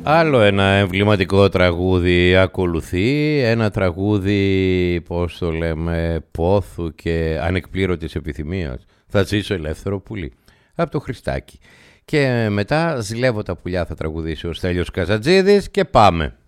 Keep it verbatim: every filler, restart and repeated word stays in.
Άλλο ένα εμβληματικό τραγούδι ακολουθεί, ένα τραγούδι, πώς το λέμε, πόθου και ανεκπλήρωτης επιθυμίας. Θα ζήσω ελεύθερο πουλί, από το Χριστάκι. Και μετά «Ζηλεύω τα πουλιά» θα τραγουδήσει ο Στέλιος Καζατζίδης και πάμε.